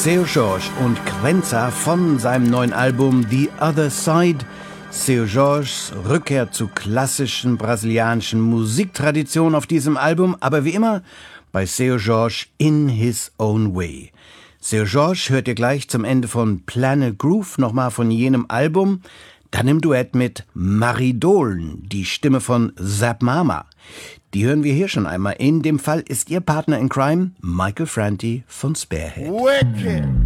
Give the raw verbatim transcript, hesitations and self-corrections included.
Seu Jorge und Crenza von seinem neuen Album The Other Side. Seu Jorges Rückkehr zu klassischen brasilianischen Musiktraditionen auf diesem Album, aber wie immer bei Seu Jorge in his own way. Seu Jorge hört ihr gleich zum Ende von Planet Groove nochmal von jenem Album, dann im Duett mit Maridolen, die Stimme von Zap Mama. Die hören wir hier schon einmal. In dem Fall ist ihr Partner in Crime Michael Franti von Sparehead. Wicked.